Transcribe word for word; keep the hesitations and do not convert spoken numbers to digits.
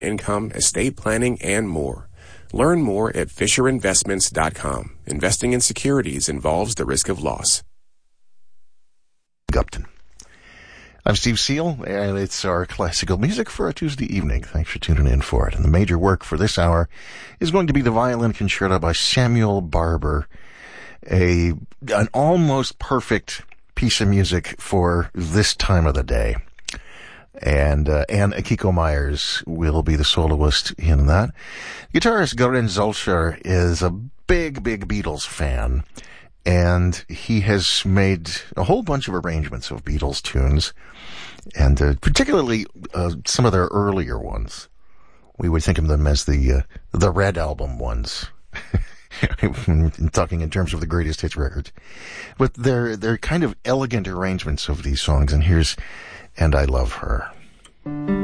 income, estate planning, and more. Learn more at fisher investments dot com. Investing in securities involves the risk of loss. Gupton. I'm Steve Seal, and it's our classical music for a Tuesday evening. Thanks for tuning in for it. And the major work for this hour is going to be the Violin Concerto by Samuel Barber, a an almost perfect piece of music for this time of the day. And uh, Anne Akiko Myers will be the soloist in that. Guitarist Garen Zolcher is a big, big Beatles fan, and he has made a whole bunch of arrangements of Beatles tunes, and uh, particularly uh, some of their earlier ones. We would think of them as the uh, the Red Album ones. Talking in terms of the greatest hits records. But they're, they're kind of elegant arrangements of these songs, and here's And I Love Her.